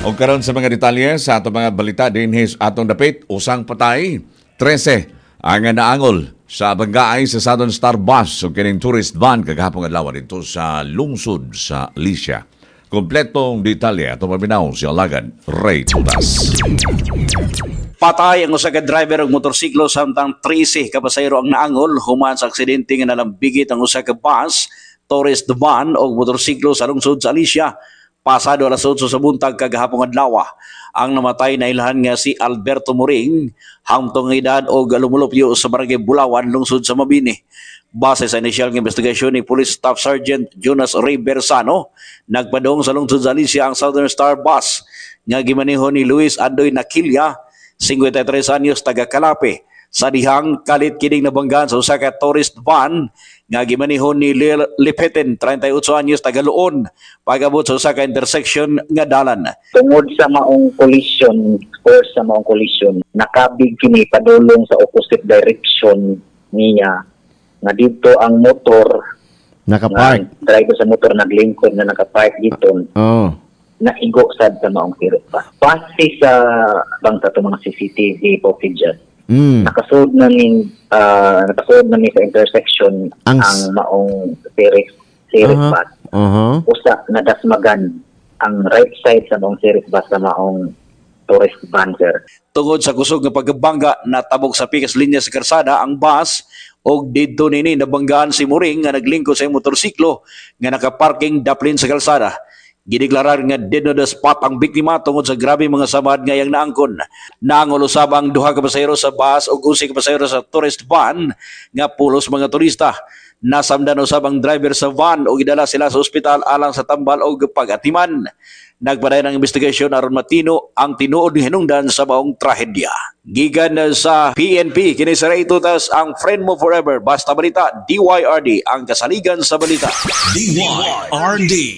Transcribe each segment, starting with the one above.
O karon sa mga detalye sa atong mga balita dinhis atong dapit usang patay 13 ang naangol sa banggaay sa Southern Star Bus o kining tourist van kagahapon adlaw dito sa lungsod sa Alicia. Kompletong detalye atong maminaw si Alagad Ray Tudas. Patay ang usa ka driver og motorsiklo samtang 13 ka pasahero ang naangol human sa aksidente nga nalambigit ang usa ka bus, tourist van og motorsiklo sa lungsod sa Alicia. Pasado alas 8 sa buntag kagahapon adlaw. Ang namatay na ilhan nga si Alberto Moring, hangtong edad og lumulupyo sa barangay Bulawan, lungsod sa Mabini. Base sa inisyal nga investigasyon ni Police Staff Sergeant Jonas Ray Bersano, nagpadong sa lungsod sa Alicia ang Southern Star Bus nga gimaneho ni Luis Andoy Naquilla, 53 anyos, taga Calape. Sa dihang kalit kining nabanggaan sa usa ka tourist van nga gimanihon ni Lipeten, 38 anyos, taga Luon, pagabot sa usa ka intersection nga dalan. Tungod sa maong collision, nakabig kini padulong sa opposite direction niya nga dito ang motor nakapark. Driver sa motor naglingkod na nakapark dito. Naigo sad sa maong kirot pa. Pasi sa bangsa to mga CCTV footage. Nakasood na ni sa intersection ang maong series bus. Usa nadasmagan ang right side sa maong series bus sa maong tourist van, sir. Tungod sa kusog nga pagbangga, natabog sa pikas linya sa karsada ang bus og didto nini nabanggaan si Moring nga naglingkod sa motorsiklo nga nakaparking daplin sa kalsada. Gideklarar nga dead on the spot ang biktima tungod sa grabe mga samad nga yang naangkon. Naangol usab ang duha ka pasahero sa bus ug 11 ka pasahero sa tourist van nga pulos mga turista. Nasamdan usab ang driver sa van ug gidala sila sa ospital alang sa tambal ug pag-atiman. Nagpadayon ang investigasyon aron matino ang tinuod ni hinungdan sa maong trahedya. Gikan sa PNP, kini sa Ray Tutas, ang friend mo forever. Basta balita, DYRD, ang kasaligan sa balita. DYRD.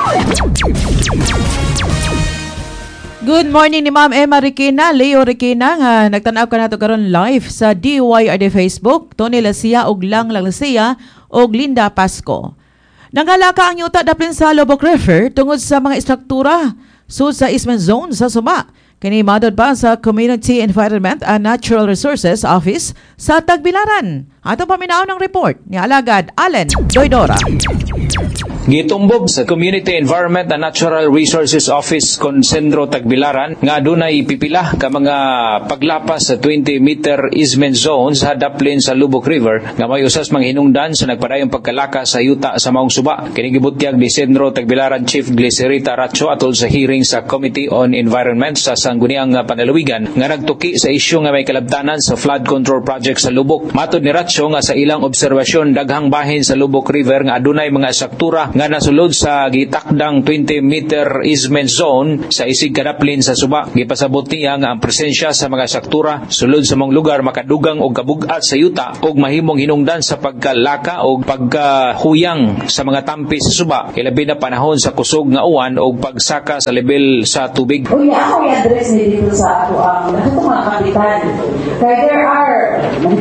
Good morning ni Ma'am Emma Requena, Leo Requena nga nagtanaw ka nato karon live sa DYRD Facebook, Tony Lacia og Lang Lacia og Linda Pasco. Nangalaka ang yuta daplin sa Lubok River tungod sa mga istruktura sud sa easement zone sa Suma. Kini madod pa sa Community Environment and Natural Resources Office sa Tagbilaran. Atong paminaw ng report ni Alagad Allen Doydora. Gitumbog sa Community Environment and Natural Resources Office Consendro Tagbilaran nga adunay pipila ka mga paglapas sa 20-meter easement zone sa daplin sa Lubok River nga may usas mga hinungdan sa nagpadayong pagkalaka sa yuta sa maong Suba. Kini gibutyag ni Sendro Tagbilaran Chief Glicerita Racho atol sa hearing sa Committee on Environment sa Sangguniang Panalawigan nga nagtuki sa isyu nga may kalabtanan sa flood control project sa Lubok. Matod ni Racho nga sa ilang obserbasyon daghang bahin sa Lubok River nga adunay mga struktura nga nasulod sa gitakdang 20-meter easement zone sa isig kadaplin sa Suba. Gipasabot niya nga ang presensya sa mga struktura sulod sa mga lugar makadugang og kabugat sa yuta og mahimong hinungdan sa pagkalaka og pagkahuyang sa mga tampi sa Suba ilabi na panahon sa kusog nga uwan og pagsaka sa level sa tubig. Unya ako i-address ni dito sa ato ang mga kapitan. Kaya there are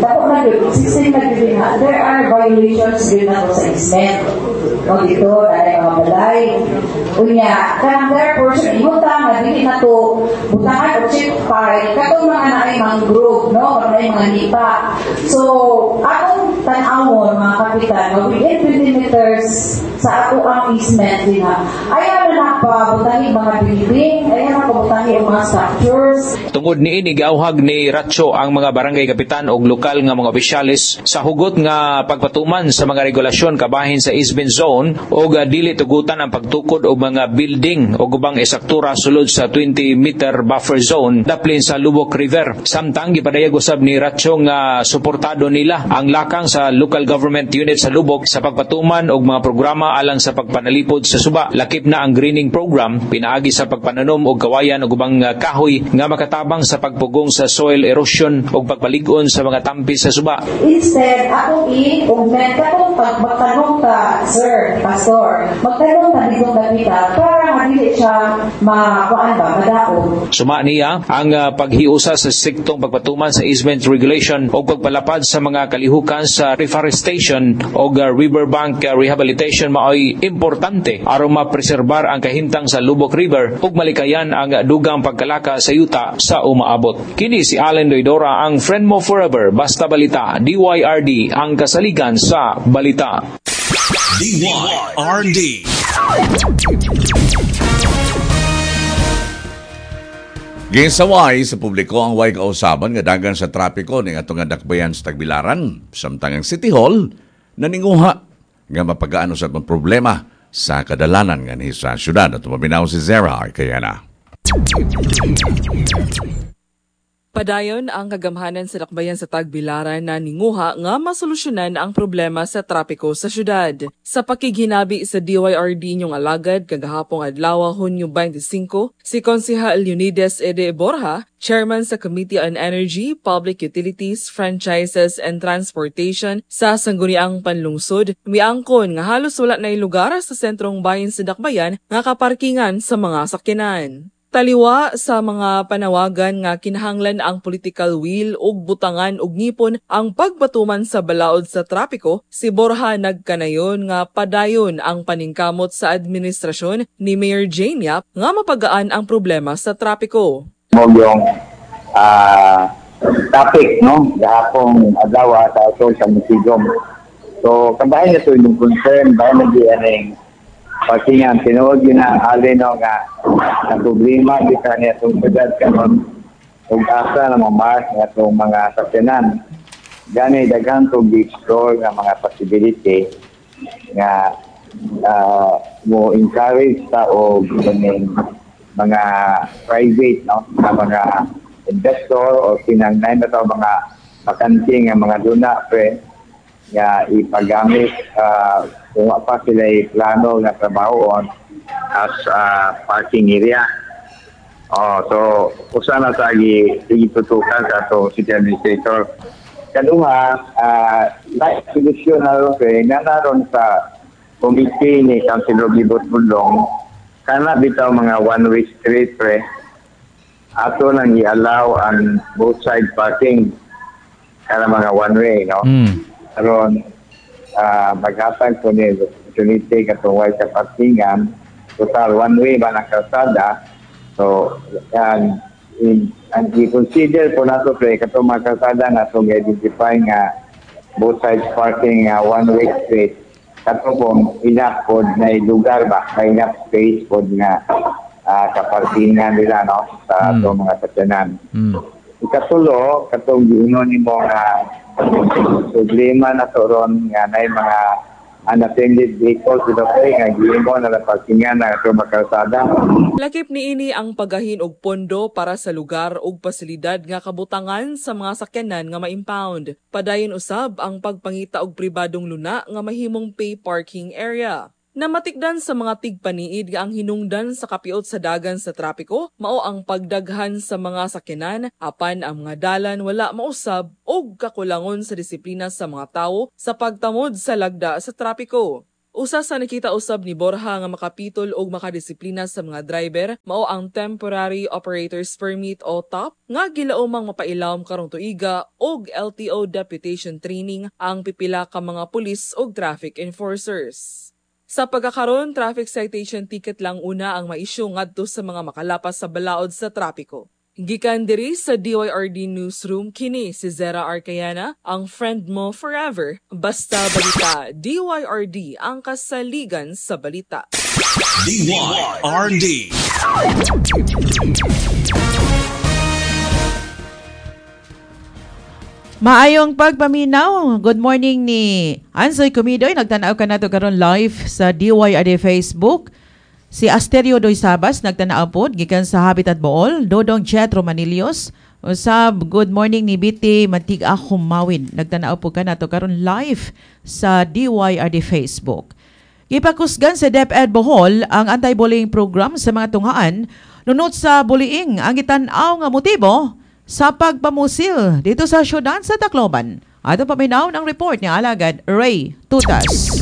there are violations din ako sa easement. O dito, dahil mga balay. Unya, kanang there portion, ibuta, madili na to, butahan o chip pie, katong mga naay mangrove, no? Mga mga nipa. So, akong tanawon, mga kapitan, within 20 meters sa ato ang easement din ha. Ayaw na pa, butahin mga building, ayaw na pa butahin mga structures. Tungod ni ini gauhag ni Racho ang mga barangay kapitan og lokal nga mga opisyalis sa hugot nga pagpatuman sa mga regulasyon kabahin sa easement zone o dili tugutan ang pagtukod og mga building o ubang estruktura sulod sa 20-meter buffer zone daplin sa Lubok River. Samtang gipadayag usab ni Racho nga suportado nila ang lakang sa local government unit sa Lubok sa pagpatuman og mga programa alang sa pagpanalipod sa Suba. Lakip na ang greening program pinaagi sa pagpananom og kawayan og ubang kahoy nga makatabang sa pagpugong sa soil erosion o pagpalig-on sa mga tampi sa Suba. Instead, ako i-augment ka kung magtanong ka, sir, pastor, magtanong ka dito kapita para para dili siya makuan ba madaog. Suma niya ang paghiusa sa siktong pagpatuman sa easement regulation o pagpalapad sa mga kalihukan sa reforestation o riverbank rehabilitation mao'y importante aron mapreserbar ang kahimtang sa Lubok River ug malikayan ang dugang pagkalaka sa yuta sa umaabot. Kini si Allen Doidora, ang friend mo forever, basta balita, DYRD, ang kasaligan sa balita. DYRD. Ginsaway sa publiko ang way kausaban nga dagan sa trapiko ning atong dakbayan sa Tagbilaran, samtang ang City Hall naninguha nga mapagaano sa problema sa kadalanan nga ni sa syudad. At mabinaw si Zara Arcayana. Padayon ang kagamhanan sa dakbayan sa Tagbilaran na ninguha nga masolusyonan ang problema sa trapiko sa syudad. Sa pakighinabi sa DYRD nyong alagad kagahapong adlaw Hunyo 25, si Konsehal Leonidas Ede Borja, Chairman sa Committee on Energy, Public Utilities, Franchises and Transportation sa Sangguniang Panlungsod, miangkon nga halos wala na lugar sa sentrong bayan sa dakbayan nga kaparkingan sa mga sakyanan. Taliwa sa mga panawagan nga kinahanglan ang political will ug butangan ug ngipon ang pagbatuman sa balaod sa trapiko, si Borja nagkanayon nga padayon ang paningkamot sa administrasyon ni Mayor Jane Yap nga mapagaan ang problema sa trapiko. Yung topic, no? Gahapong adlaw sa ato sa Musigom. So, kabayan ito yung concern, bayan na diyaring pagkingan, tinuod yun ang alin nga ang problema dito niya itong syudad kanon kung asa na mamaras nga itong mga sakyanan. Gani daghang itong di-explore nga mga possibility nga mo encourage ta o mga private, no, na mga investor o sinangnay na ito mga makanting nga mga duna nga ipagamit kung pa sila plano na trabaho as parking area. So, usa na sa itutukan sa ito city administrator. Kaduha, like solusyon na rin na naroon sa committee ni Councilor Libot Bulong, kana bitaw mga one-way street ato nang i-allow ang both side parking kana mga one-way, no? Karon maghatag po ni opportunity katuway sa parkingan, total one way ba ng kalsada. So ang i-consider po nato katong mga kalsada na itong identify nga both sides parking one way street, kato po enough po na lugar ba, may enough space po nga kaparkingan nila, no, sa itong mga sakyanan. Ikatulo, katong giingon ni mo nga problema na toron nga na mga unattended vehicles dito nga giingon na parkingan na itong makalsada. Lakip niini ang pagahin og pondo para sa lugar ug pasilidad nga kabutangan sa mga sakyanan nga ma-impound. Padayon usab ang pagpangita og pribadong luna nga mahimong pay parking area. Namatikdan sa mga tigpaniid nga ang hinungdan sa kapiot sa dagan sa trapiko, mao ang pagdaghan sa mga sakyanan, apan ang mga dalan wala mausab og kakulangon sa disiplina sa mga tawo sa pagtamod sa lagda sa trapiko. Usa sa nakita usab ni Borja nga makapitol og makadisiplina sa mga driver, mao ang Temporary Operators Permit o TOP, nga gilaumang mapailawom karong tuiga og LTO deputation training ang pipila ka mga pulis og traffic enforcers. Sa pagkakaroon, traffic citation ticket lang una ang ma-issue ngadto sa mga makalapas sa balaod sa trapiko. Gikan diri sa DYRD Newsroom, kini si Zara Arcayana, ang friend mo forever. Basta balita, DYRD, ang kasaligan sa balita. DYRD. Maayong pagpaminaw. Good morning ni Ansoy Comidoy. Nagtanaw ka na ito karon live sa DYRD Facebook. Si Asterio Doy Sabas, nagtanaw po, gikan sa Habitat Bool. Dodong Jetro Manilios. Usab, good morning ni Biti Mantiga Humawin. Nagtanaw po ka na ito karon live sa DYRD Facebook. Ipakusgan sa DepEd Bohol ang anti-bullying program sa mga tunghaan. Nunot sa bullying, ang itanaw nga motibo sa pagpamusil dito sa syudad sa Tacloban. Ato paminaw ang report ni Alagad Ray Tutas.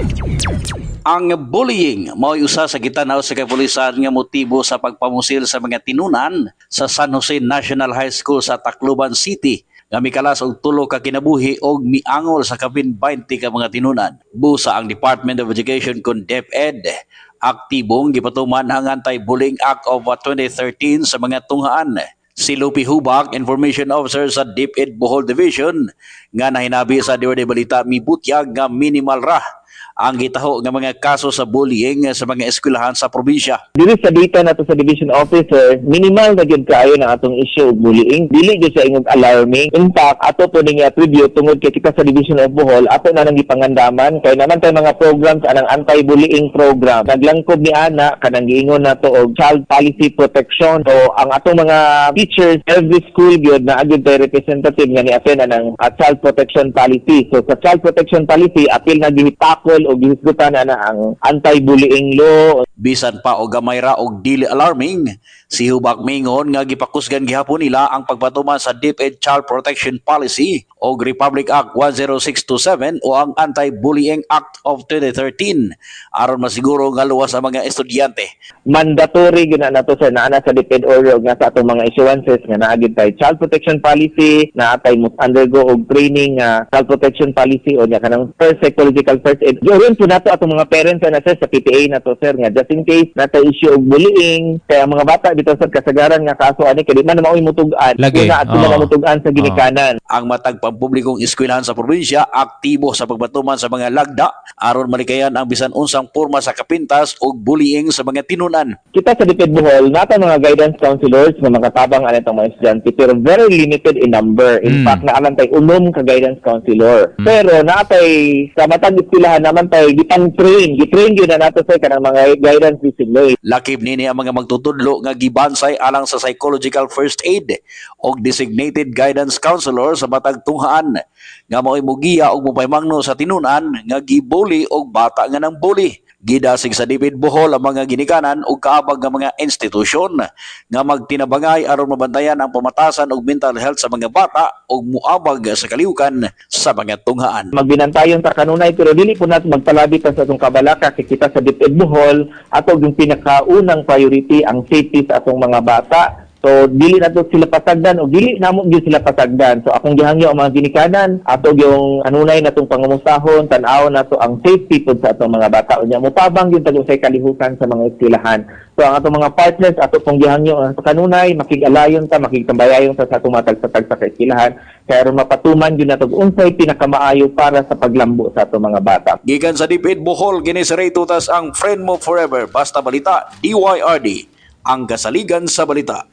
Ang bullying mao'y usa sa gitanaw sa kapulisan nga motibo sa pagpamusil sa mga tinunan sa San Jose National High School sa Tacloban City nga mikalas og 3 ka kinabuhi og miangol sa kapin 20 ka mga tinunan. Busa ang Department of Education kun DepEd aktibong gipatuman ang Anti-Bullying Act of 2013 sa mga tunghaan. Si Lupi Hubak, Information Officer sa DepEd Bohol Division, nga nahinabi sa DOD Balita mibutyag nga minimal ra ang gitaho nga mga kaso sa bullying sa mga eskwelahan sa probinsya. Dili sa data nato sa Division Officer, minimal na gyud kaayo na atong issue og bullying. Dili gyud sa ingog alarming. In fact, ato po ning attribute tungod kay kita sa Division of Bohol, ato na nang gipangandaman kay naman tay mga programs anang anti-bullying program. Naglangkob ni ana kanang giingon nato og child policy protection. So ang atong mga teachers every school gyud na agud tay representative nga ni-attend anang child protection policy. So sa child protection policy, apil na gihitakol o gihisgutan na ang anti-bullying law. Bisan pa o gamay ra og dili alarming, si Hubak mingon nga gipakusgan gihapon nila ang pagpatuman sa DepEd Child Protection Policy o Republic Act 10627 o ang Anti-Bullying Act of 2013 aron masiguro nga luwas ang mga estudyante. Mandatory gyud na nato sa naana sa DepEd order nga sa atong mga issuances nga naagid tay child protection policy na atay must undergo og training child protection policy o nya kanang first psychological first aid. Yun po nato atong mga parents na sir sa PTA nato sir nga just in case nata issue og bullying kaya mga bata bitaw sa kasagaran nga kaso ani kay di man mao'y mutugan na ato na mutugan sa ginikanan. Ang matag pampublikong eskwelahan sa probinsya aktibo sa pagbatuman sa mga lagda aron malikayan ang bisan unsang porma sa kapintas og bullying sa mga tinunan. Kita sa DepEd Bohol nata mga guidance counselors nga makatabang ani tong mga estudyante pero very limited in number. In fact naalan tay unom ka guidance counselor. Pero natay sa matag eskwelahan naman tay gitrain gyud na nato sa kanang mga guidance counselor. Lakib nini ang mga magtutudlo nga gibansay alang sa psychological first aid og designated guidance counselor sa matag tunghaan nga mao'y mugiya og mupahimangno sa tinunan nga gibully og bata nga nang bully. Gidasig sa DepEd Bohol ang mga ginikanan og kaabag nga mga institusyon nga magtinabangay aron mabantayan ang pamatasan og mental health sa mga bata og muabag sa kalihukan sa mga tunghaan. Magbinantayon ta kanunay pero dili po nato magpalabi pa sa atong kabalaka kay kita sa DepEd Bohol ato yung pinakaunang priority ang safety sa atong mga bata. So dili nato sila pasagdan o dili namo gyud sila pasagdan. So akong gihangyo ang mga ginikanan ato yung anunay natong pangumusahon tan-aw nato ang safety pud sa atong mga bata unya motabang gyud tag usay kalihukan sa mga eskwelahan. So ang atong mga partners ato pong gihangyo sa kanunay makig-alayon ta makigtambayayon ta sa atong matag-satag sa eskwelahan kay aron mapatuman gyud nato unsay pinakamaayo para sa paglambo sa atong mga bata. Gikan sa DepEd Bohol kini si Ray Tutas ang friend mo forever basta balita DYRD ang kasaligan sa balita.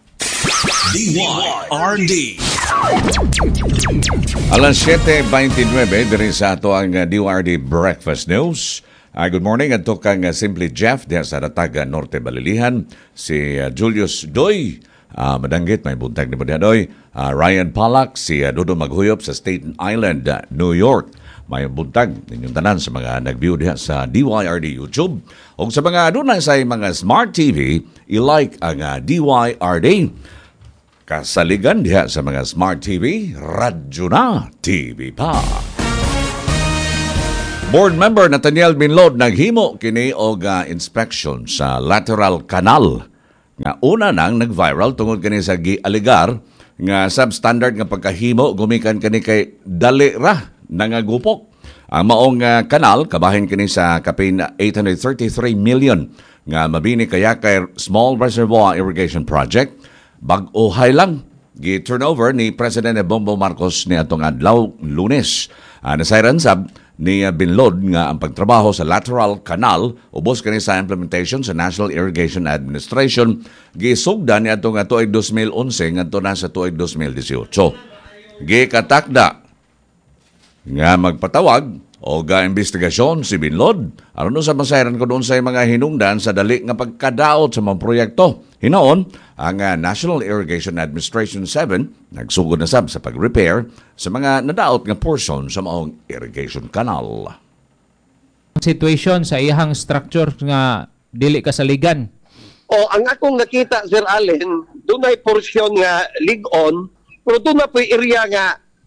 DYRD. Alas 7:29 diri sa ato ang DYRD Breakfast News. Good morning adto kang Simply Jeff diha sa Rataga Norte Balilihan, si Julius Doy madanggit may buntag ni Doy, Ryan Palak, si Dodo Maghuyop sa Staten Island, New York. May buntag ninyong tanan sa mga nag-view diha sa DYRD YouTube o sa mga adunay sa mga smart TV, i-like ang DYRD. Kasaligan diha sa mga smart TV, Radyo na TV pa. Board member Nathaniel Binlod naghimo kini og inspection sa lateral canal nga una nang nag-viral tungod kini sa gialigar nga substandard nga pagkahimo gumikan kani kay dali ra nangagupok. Ang maong kanal kabahin kini sa kapin 833 million nga mabini kaya kay Small Reservoir Irrigation Project. Bag-ohay lang gi-turnover ni Presidente Bongbong Marcos ni atong adlaw Lunes. Nasayran sab ni Binlod nga ang pagtrabaho sa lateral canal ubos kani sa implementation sa National Irrigation Administration gisugdan ni atong tuig 2011 ngadto na sa tuig 2018. Gikatakda nga magpatawag o ga-investigasyon si Binlod aron sa masayran ko doon sa mga hinungdan sa dali nga pagkadaot sa mga proyekto. Hinoon, ang National Irrigation Administration 7 nagsugod na sab sa pag-repair sa mga nadaot nga portion sa maong irrigation canal. Situation sa iyang structure nga dili kasaligan. O ang akong nakita, Sir Allen, doon ay portion nga lig-on, pero doon na po area nga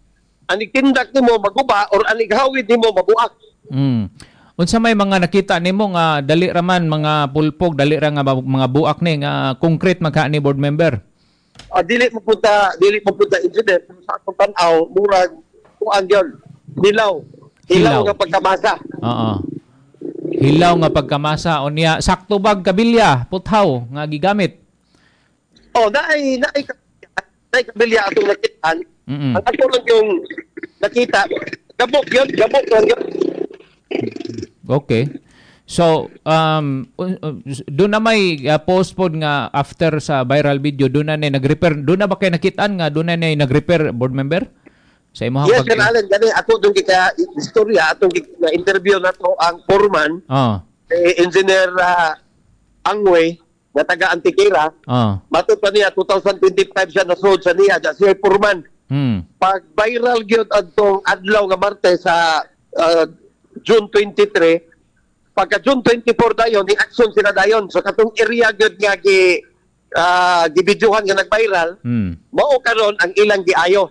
anig tindak nimo maguba or anig hawid nimo mabuak. Unsa may mga nakita nimo nga dali raman mga pulpog, dali ra nga mga buak ni nga concrete magka ni board member? Dili mo punta incident sa atong tan-aw murag kuan yon. Hilaw nga pagkamasa. Oo. Hilaw nga pagkamasa unya sakto bag kabilya puthaw nga gigamit. Naay kabilya atong nakitaan. Ang ato lang yung nakita, gabok lang yun. Okay. So, doon na may postpone nga after sa viral video, doon na nag-repair. Doon na ba kayo nakitaan nga, doon na nag-repair board member? Sa imo yes, Sir Allen, gani ato doon kaya istorya, atong interview na to ang foreman, Engineer Angwe, na taga Antiquera. Matod pa niya, 2025 siya nasod sa niya, siya foreman. Pag viral gyud adtong adlaw nga Martes sa June 23, pagka June 24 dayon ni action sila dayon so katong area gyud nga gibidyohan nga nag-viral mao karon ang ilang giayo.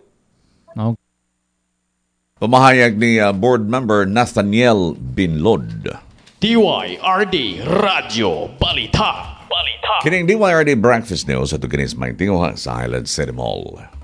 Pamahayag ni board member Nathaniel Binlod. DYRD Radio Balita. Kining DYRD Breakfast News at kinis may tinguha sa Highland City Mall.